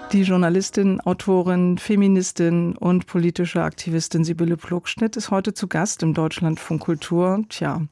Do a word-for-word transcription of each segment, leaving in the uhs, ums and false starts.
Die Journalistin, Autorin, Feministin und politische Aktivistin Sibylle Plockschnitt ist heute zu Gast im Deutschlandfunk Kultur. Tja,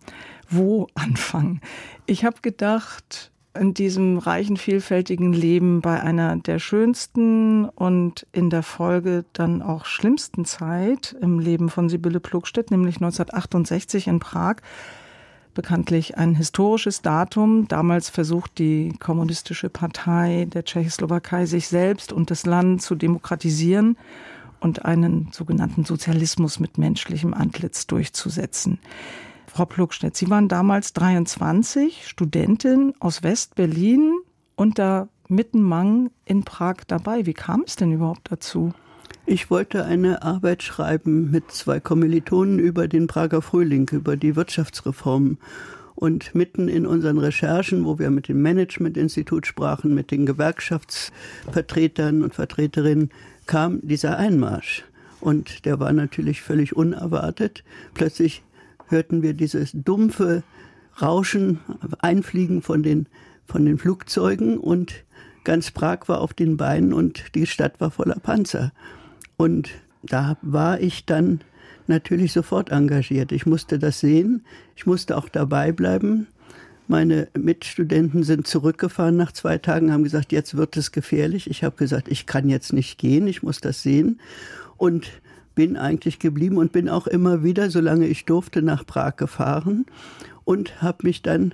wo anfangen? Ich habe gedacht, in diesem reichen, vielfältigen Leben bei einer der schönsten und in der Folge dann auch schlimmsten Zeit im Leben von Sibylle Plockschnitt, nämlich neunzehnhundertachtundsechzig in Prag, bekanntlich ein historisches Datum. Damals versucht die Kommunistische Partei der Tschechoslowakei, sich selbst und das Land zu demokratisieren und einen sogenannten Sozialismus mit menschlichem Antlitz durchzusetzen. Frau Plockschnitt, Sie waren damals dreiundzwanzig, Studentin aus West-Berlin und da mittenmang in Prag dabei. Wie kam es denn überhaupt dazu? Ich wollte eine Arbeit schreiben mit zwei Kommilitonen über den Prager Frühling, über die Wirtschaftsreformen. Und mitten in unseren Recherchen, wo wir mit dem Management-Institut sprachen, mit den Gewerkschaftsvertretern und Vertreterinnen, kam dieser Einmarsch. Und der war natürlich völlig unerwartet. Plötzlich hörten wir dieses dumpfe Rauschen, Einfliegen von den, von den Flugzeugen und ganz Prag war auf den Beinen und die Stadt war voller Panzer. Und da war ich dann natürlich sofort engagiert. Ich musste das sehen, ich musste auch dabei bleiben. Meine Mitstudenten sind zurückgefahren nach zwei Tagen, haben gesagt, jetzt wird es gefährlich. Ich habe gesagt, ich kann jetzt nicht gehen, ich muss das sehen. Und bin eigentlich geblieben und bin auch immer wieder, solange ich durfte, nach Prag gefahren und habe mich dann,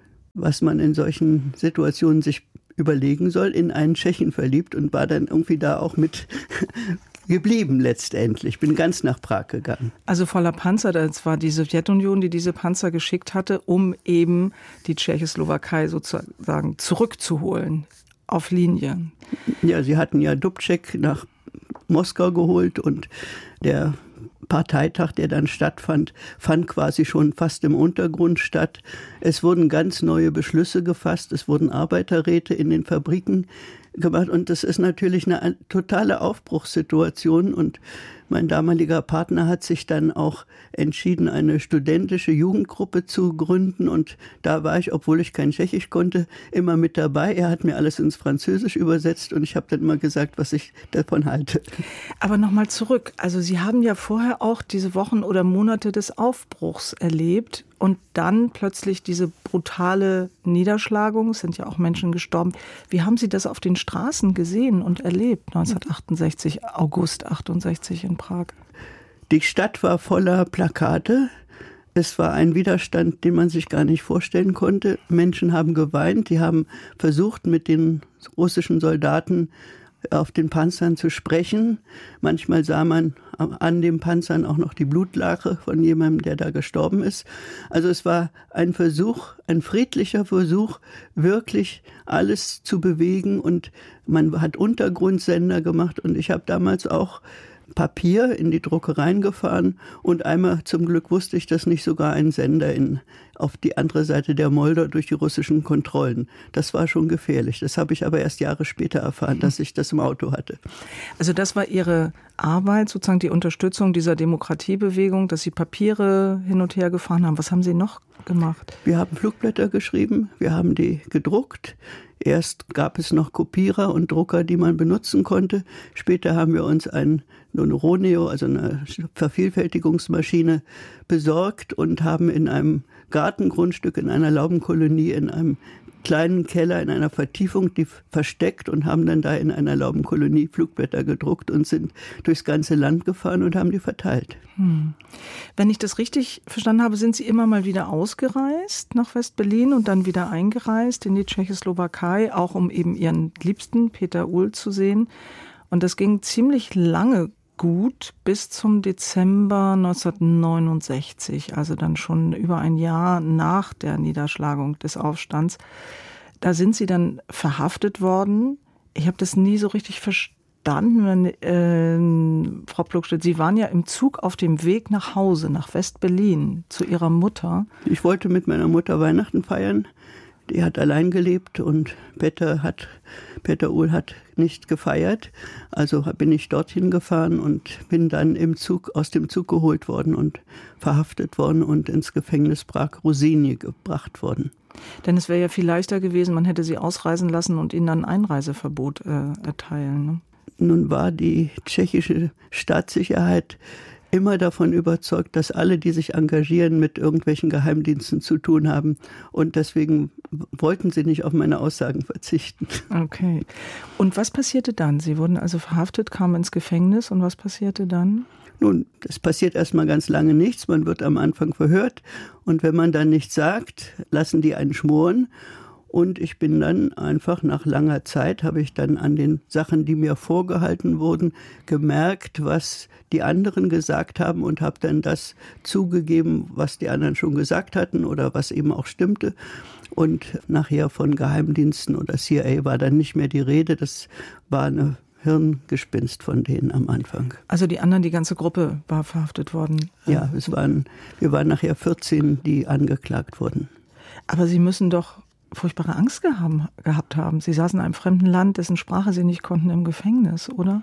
was man in solchen Situationen sich überlegen soll, in einen Tschechen verliebt und war dann irgendwie da auch mit geblieben letztendlich. Bin ganz nach Prag gegangen. Also voller Panzer, das war die Sowjetunion, die diese Panzer geschickt hatte, um eben die Tschechoslowakei sozusagen zurückzuholen auf Linie. Ja, sie hatten ja Dubček nach Moskau geholt und der Parteitag, der dann stattfand, fand quasi schon fast im Untergrund statt. Es wurden ganz neue Beschlüsse gefasst, es wurden Arbeiterräte in den Fabriken gemacht und das ist natürlich eine totale Aufbruchssituation und mein damaliger Partner hat sich dann auch entschieden, eine studentische Jugendgruppe zu gründen und da war ich, obwohl ich kein Tschechisch konnte, immer mit dabei. Er hat mir alles ins Französisch übersetzt und ich habe dann immer gesagt, was ich davon halte. Aber nochmal zurück, also Sie haben ja vorher auch diese Wochen oder Monate des Aufbruchs erlebt und dann plötzlich diese brutale Niederschlagung, es sind ja auch Menschen gestorben. Wie haben Sie das auf den Straßen gesehen und erlebt, neunzehnhundertachtundsechzig, August achtundsechzig in Prag? Die Stadt war voller Plakate. Es war ein Widerstand, den man sich gar nicht vorstellen konnte. Menschen haben geweint, die haben versucht, mit den russischen Soldaten auf den Panzern zu sprechen. Manchmal sah man an den Panzern auch noch die Blutlache von jemandem, der da gestorben ist. Also es war ein Versuch, ein friedlicher Versuch, wirklich alles zu bewegen und man hat Untergrundsender gemacht und ich habe damals auch Papier in die Druckereien gefahren und einmal zum Glück wusste ich, dass nicht sogar ein Sender in, auf die andere Seite der Moldau durch die russischen Kontrollen. Das war schon gefährlich. Das habe ich aber erst Jahre später erfahren, dass ich das im Auto hatte. Also das war Ihre Arbeit, sozusagen die Unterstützung dieser Demokratiebewegung, dass Sie Papiere hin und her gefahren haben. Was haben Sie noch gemacht? Wir haben Flugblätter geschrieben, wir haben die gedruckt. Erst gab es noch Kopierer und Drucker, die man benutzen konnte. Später haben wir uns ein Roneo, also eine Vervielfältigungsmaschine, besorgt und haben in einem Gartengrundstück, in einer Laubenkolonie, in einem kleinen Keller, in einer Vertiefung, die versteckt und haben dann da in einer Laubenkolonie Flugblätter gedruckt und sind durchs ganze Land gefahren und haben die verteilt. Hm. Wenn ich das richtig verstanden habe, sind Sie immer mal wieder ausgereist nach West-Berlin und dann wieder eingereist in die Tschechoslowakei, auch um eben Ihren Liebsten Peter Uhl zu sehen. Und das ging ziemlich lange gut bis zum Dezember neunzehnhundertneunundsechzig, also dann schon über ein Jahr nach der Niederschlagung des Aufstands. Da sind Sie dann verhaftet worden. Ich habe das nie so richtig verstanden. Wenn, äh, Frau Plockschnitt, Sie waren ja im Zug auf dem Weg nach Hause, nach West-Berlin, zu Ihrer Mutter. Ich wollte mit meiner Mutter Weihnachten feiern. Die hat allein gelebt und Peter hat, Peter Uhl hat nicht gefeiert. Also bin ich dorthin gefahren und bin dann im Zug, aus dem Zug geholt worden und verhaftet worden und ins Gefängnis Prag-Rozynie gebracht worden. Denn es wäre ja viel leichter gewesen, man hätte sie ausreisen lassen und ihnen dann ein Einreiseverbot äh, erteilen. Ne? Nun war die tschechische Staatssicherheit immer davon überzeugt, dass alle, die sich engagieren, mit irgendwelchen Geheimdiensten zu tun haben. Und deswegen wollten sie nicht auf meine Aussagen verzichten. Okay. Und was passierte dann? Sie wurden also verhaftet, kamen ins Gefängnis. Und was passierte dann? Nun, es passiert erstmal ganz lange nichts. Man wird am Anfang verhört. Und wenn man dann nichts sagt, lassen die einen schmoren. Und ich bin dann einfach nach langer Zeit, habe ich dann an den Sachen, die mir vorgehalten wurden, gemerkt, was die anderen gesagt haben und habe dann das zugegeben, was die anderen schon gesagt hatten oder was eben auch stimmte. Und nachher von Geheimdiensten oder C I A war dann nicht mehr die Rede. Das war eine Hirngespinst von denen am Anfang. Also die anderen, die ganze Gruppe war verhaftet worden? Ja, es waren, wir waren nachher vierzehn, die angeklagt wurden. Aber Sie müssen doch furchtbare Angst gehabt, gehabt haben. Sie saßen in einem fremden Land, dessen Sprache Sie nicht konnten, im Gefängnis, oder?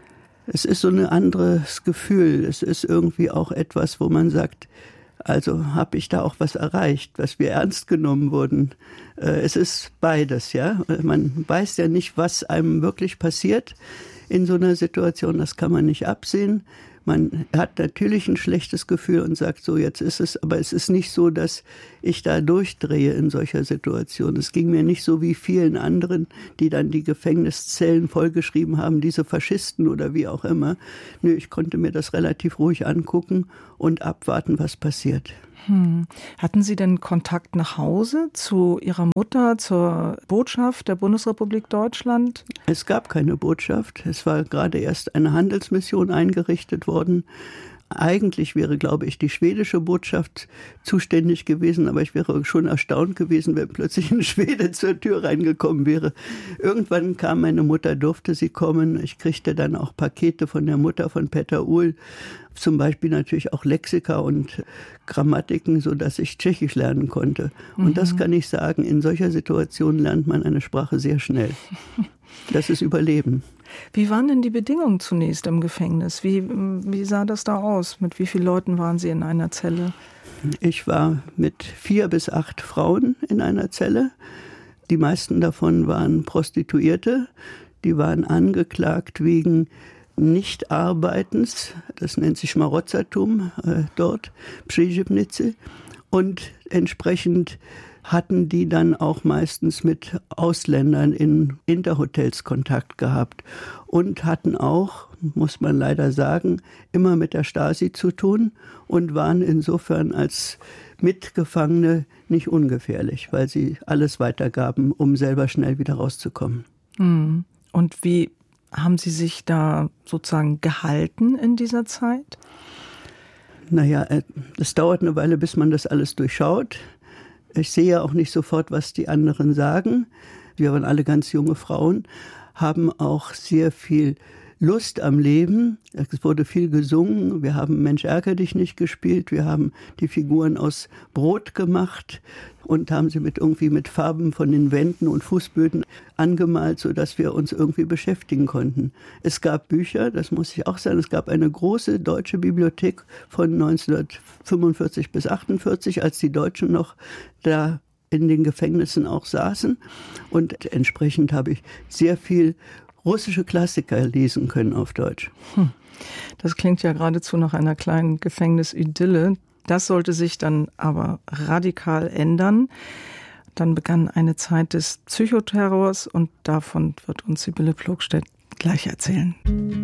Es ist so ein anderes Gefühl. Es ist irgendwie auch etwas, wo man sagt, also habe ich da auch was erreicht, was wir ernst genommen wurden. Es ist beides, ja. Man weiß ja nicht, was einem wirklich passiert in so einer Situation. Das kann man nicht absehen. Man hat natürlich ein schlechtes Gefühl und sagt, so jetzt ist es, aber es ist nicht so, dass ich da durchdrehe in solcher Situation. Es ging mir nicht so wie vielen anderen, die dann die Gefängniszellen vollgeschrieben haben, diese Faschisten oder wie auch immer. Nö, ich konnte mir das relativ ruhig angucken und abwarten, was passiert. Hm. Hatten Sie denn Kontakt nach Hause zu Ihrer Mutter, zur Botschaft der Bundesrepublik Deutschland? Es gab keine Botschaft. Es war gerade erst eine Handelsmission eingerichtet worden. Eigentlich wäre, glaube ich, die schwedische Botschaft zuständig gewesen, aber ich wäre schon erstaunt gewesen, wenn plötzlich ein Schwede zur Tür reingekommen wäre. Irgendwann kam meine Mutter, durfte sie kommen. Ich kriegte dann auch Pakete von der Mutter von Peter Uhl, zum Beispiel natürlich auch Lexika und Grammatiken, sodass ich Tschechisch lernen konnte. Und mhm. das kann ich sagen, in solcher Situation lernt man eine Sprache sehr schnell. Das ist Überleben. Wie waren denn die Bedingungen zunächst im Gefängnis? Wie, wie sah das da aus? Mit wie vielen Leuten waren Sie in einer Zelle? Ich war mit vier bis acht Frauen in einer Zelle. Die meisten davon waren Prostituierte. Die waren angeklagt wegen Nichtarbeitens. Das nennt sich Schmarotzertum äh, dort, Przejebnice. Und entsprechend hatten die dann auch meistens mit Ausländern in Interhotels Kontakt gehabt und hatten auch, muss man leider sagen, immer mit der Stasi zu tun und waren insofern als Mitgefangene nicht ungefährlich, weil sie alles weitergaben, um selber schnell wieder rauszukommen. Und wie haben Sie sich da sozusagen gehalten in dieser Zeit? Naja, es dauert eine Weile, bis man das alles durchschaut. Ich sehe ja auch nicht sofort, was die anderen sagen. Wir waren alle ganz junge Frauen, haben auch sehr viel Lust am Leben. Es wurde viel gesungen. Wir haben Mensch, ärger dich nicht gespielt. Wir haben die Figuren aus Brot gemacht und haben sie mit irgendwie mit Farben von den Wänden und Fußböden angemalt, sodass wir uns irgendwie beschäftigen konnten. Es gab Bücher, das muss ich auch sagen. Es gab eine große deutsche Bibliothek von neunzehnhundertfünfundvierzig bis achtundvierzig, als die Deutschen noch da in den Gefängnissen auch saßen. Und entsprechend habe ich sehr viel russische Klassiker lesen können auf Deutsch. Hm. Das klingt ja geradezu nach einer kleinen Gefängnisidylle. Das sollte sich dann aber radikal ändern. Dann begann eine Zeit des Psychoterrors und davon wird uns Sibylle Plogstedt gleich erzählen.